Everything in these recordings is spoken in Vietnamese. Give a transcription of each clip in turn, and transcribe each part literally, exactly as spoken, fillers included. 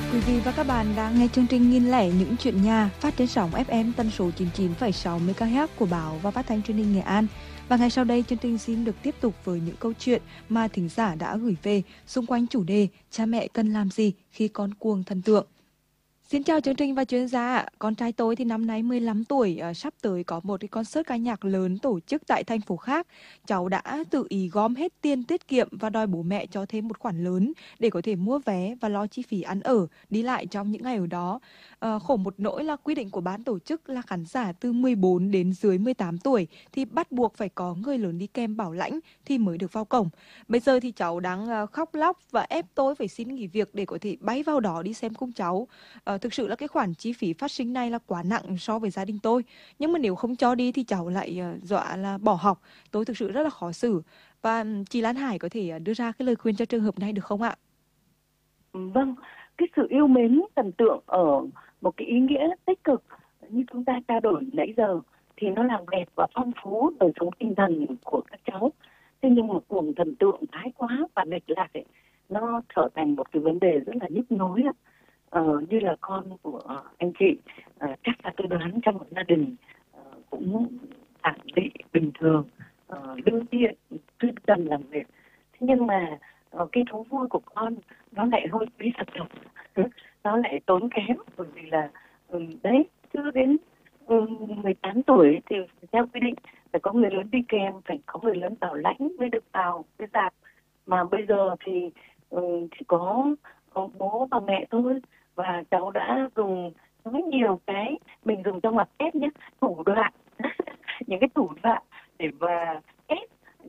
Quý vị và các bạn đang nghe chương trình Nghìn lẻ những chuyện nhà phát trên sóng ép em tần số chín mươi chín phẩy sáu mê ga héc của Báo và Phát thanh Truyền hình Nghệ An. Và ngay sau đây chương trình xin được tiếp tục với những câu chuyện mà thính giả đã gửi về xung quanh chủ đề cha mẹ cần làm gì khi con cuồng thần tượng. Xin chào chương trình và chuyên gia ạ. Con trai tôi thì năm nay mười lăm tuổi, à, sắp tới có một cái concert ca nhạc lớn tổ chức tại thành phố khác. Cháu đã tự ý gom hết tiền tiết kiệm và đòi bố mẹ cho thêm một khoản lớn để có thể mua vé và lo chi phí ăn ở, đi lại trong những ngày ở đó. À, khổ một nỗi là quy định của ban tổ chức là khán giả từ mười bốn đến dưới mười tám tuổi thì bắt buộc phải có người lớn đi kèm bảo lãnh thì mới được vào cổng. Bây giờ thì cháu đang à, khóc lóc và ép tôi phải xin nghỉ việc để có thể bay vào đó đi xem cùng cháu. Ờ, thực sự là cái khoản chi phí phát sinh này là quá nặng so với gia đình tôi. Nhưng mà nếu không cho đi thì cháu lại uh, dọa là bỏ học. Tôi thực sự rất là khó xử. Và um, chị Lan Hải có thể uh, đưa ra cái lời khuyên cho trường hợp này được không ạ? Vâng, cái sự yêu mến thần tượng ở một cái ý nghĩa tích cực như chúng ta trao đổi nãy giờ thì nó làm đẹp và phong phú đời sống tinh thần của các cháu. Thế nhưng mà cuồng thần tượng thái quá và lệch lạc ấy, nó trở thành một cái vấn đề rất là nhức nhối. Ờ, như là con của anh chị, ờ, chắc là tôi đoán trong một gia đình ờ, cũng tạm dị bình thường, ờ, đương nhiên chuyên cần làm việc. Thế nhưng mà ờ, cái thú vui của con nó lại hơi phí thật thật, nó lại tốn kém bởi vì là ừ, đấy chưa đến ừ, mười tám tuổi thì theo quy định phải có người lớn đi kèm, phải có người lớn bảo lãnh mới được vào cái rạp. Mà bây giờ thì ừ, chỉ có, có bố và mẹ thôi. Và cháu đã dùng rất nhiều cái mình dùng trong mặt ép nhé, thủ đoạn những cái thủ đoạn để mà ép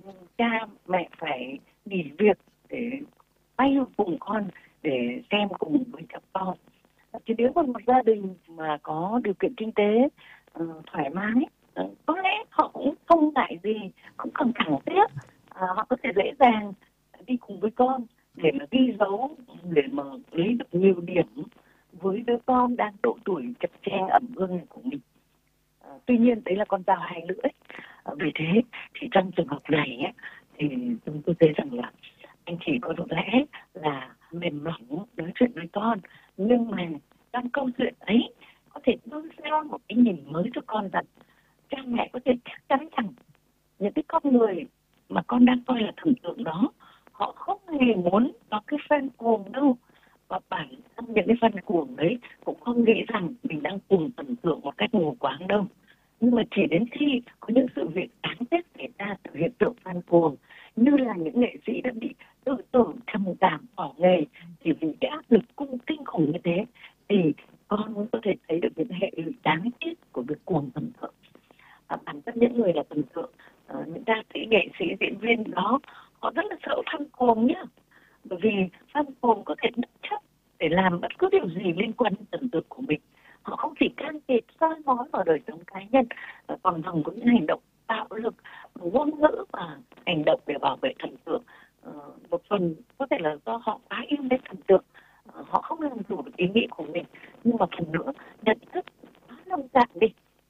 cha mẹ phải nghỉ việc để bay cùng con để xem cùng với các con. Chứ nếu mà một gia đình mà có điều kiện kinh tế uh, thoải mái, uh, có lẽ họ cũng không ngại gì, cũng không thẳng tiếc, uh, họ có thể dễ dàng đi cùng với con để mà ghi dấu, để mà lấy được nhiều điểm với đứa con đang độ tuổi chập chênh ẩm ương của mình. À, tuy nhiên đấy là con dao hai lưỡi. À, vì thế thì trong trường hợp này ấy, thì chúng tôi thấy rằng là anh chỉ có lẽ là mềm mỏng nói chuyện với con, nhưng mà trong câu chuyện ấy có thể đưa ra một cái nhìn mới cho con rằng cha mẹ có thể chắc chắn rằng những cái con người mà con đang coi là thần tượng đó, họ không hề muốn có cái fan cuồng đâu. Và bản thân những cái fan cuồng đấy cũng không nghĩ rằng mình đang cuồng thần tượng một cách mù quáng đâu. Nhưng mà chỉ đến khi có những sự việc đáng tiếc xảy ra từ hiện tượng fan cuồng, như là những nghệ sĩ đã bị tự tử, trầm cảm, bỏ nghề chỉ vì cái áp lực cung kinh khủng như thế, thì con cũng có thể thấy được những hệ lụy đáng tiếc của việc cuồng thần tượng. À, bản thân những người là thần tượng, à, những ca sĩ, nghệ sĩ, diễn viên đó, họ rất là sợ fan cuồng nhá. Bởi vì fan cuồng có thể bất chấp để làm bất cứ điều gì liên quan đến thần tượng của mình. Họ không chỉ can thiệp soi mói vào đời sống cá nhân, còn bằng có những hành động bạo lực, ngôn ngữ và hành động để bảo vệ thần tượng. Một phần có thể là do họ quá yêu mến thần tượng, họ không làm chủ được ý nghĩ của mình, nhưng mà phần nữa nhận thức quá nông cạn đi.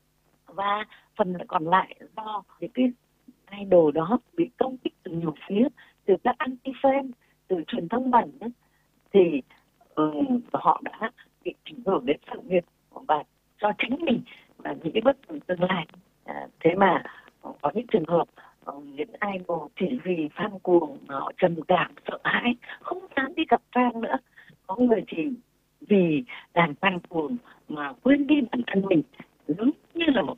Và phần còn lại do những cái idol đó bị công kích từ nhiều phía, từ các anti-fan, từ truyền thông bẩn ấy, thì um, họ đã bị ảnh hưởng đến sự nghiệp và cho chính mình và những cái bất thường tương lai. À, thế mà có những trường hợp uh, những idol chỉ vì fan cuồng họ trầm cảm, sợ hãi, không dám đi gặp fan nữa. Có người chỉ vì đàn fan cuồng mà quên đi bản thân mình, giống như là một